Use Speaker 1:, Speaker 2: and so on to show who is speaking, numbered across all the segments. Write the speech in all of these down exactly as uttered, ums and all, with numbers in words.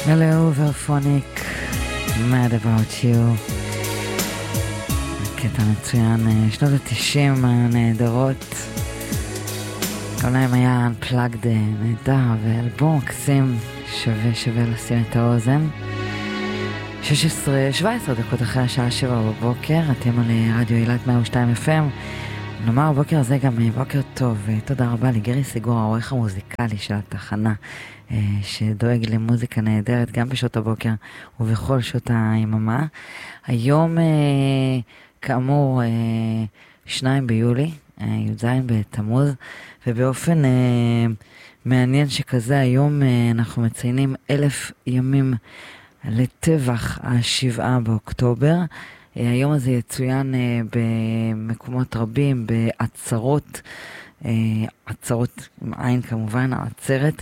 Speaker 1: Hello, Verphonic, Mad About You. קטע מצוין, שנות ה-תשעים הנהדרות. גם להם היה Unplugged נהדר ואלבום מקסים, שווה שווה לשים את האוזן. שש עשרה, שבע עשרה דקות אחרי השעה שבע בבוקר, אתם על רדיו אילת מאה ושתיים אף אם. נאמר בוקר הזה גם בוקר טוב, תודה רבה לגרי סיגור, העורך המוזיקלי של התחנה, שדואג למוזיקה נהדרת גם בשעות הבוקר ובכל שעות היממה. היום כאמור שניים ביולי, י"ז בתמוז, ובאופן מעניין שכזה היום אנחנו מציינים אלף ימים לטבח השבעה באוקטובר. היום הזה יצוין במקומות רבים, בעצרות, עצרות עם עין כמובן, העצרת,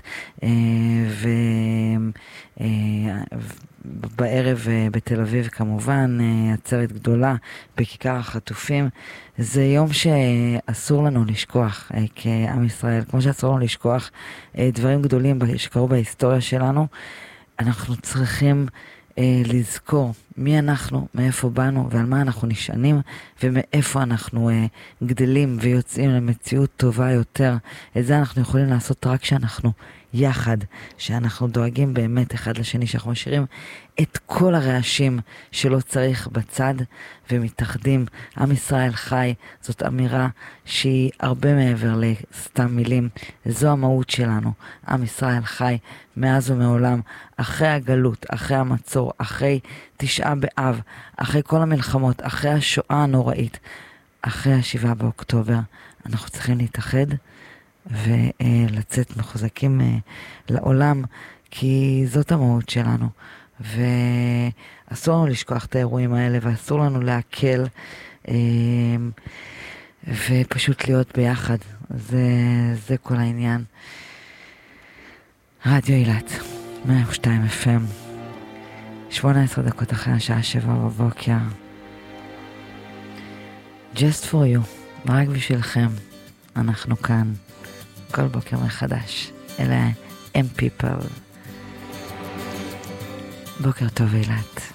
Speaker 1: ובערב בתל אביב כמובן, עצרת גדולה בכיכר החטופים. זה יום שאסור לנו לשכוח כעם ישראל, כמו שאסור לנו לשכוח דברים גדולים שקרו בהיסטוריה שלנו. אנחנו צריכים לזכור מי אנחנו, מאיפה באנו ועל מה אנחנו נשענים ומאיפה אנחנו uh, גדלים ויוצאים למציאות טובה יותר. את זה אנחנו יכולים לעשות רק כשאנחנו יחד, שאנחנו דואגים באמת אחד לשני, שאנחנו משאירים את כל הרעשים שלא צריך בצד ומתאחדים. עם ישראל חי, זאת אמירה שהיא הרבה מעבר לסתם מילים, זו המהות שלנו. עם ישראל חי מאז ומעולם, אחרי הגלות, אחרי המצור, אחרי תשעה באב, אחרי כל המלחמות, אחרי השואה הנוראית, אחרי השבעה באוקטובר, אנחנו צריכים להתאחד ולצאת מחוזקים לעולם, כי זאת המהות שלנו, ואסור לנו לשכוח את האירועים האלה, ואסור לנו להקל, ופשוט להיות ביחד. זה, זה כל העניין. רדיו אילת, מאה ושתיים אף אם, שמונה עשרה דקות אחרי השעה שבע בבוקר. Just for you, רק בשבילכם, אנחנו כאן. כל בוקר מחדש, אלה הם people. בוקר טוב אילת.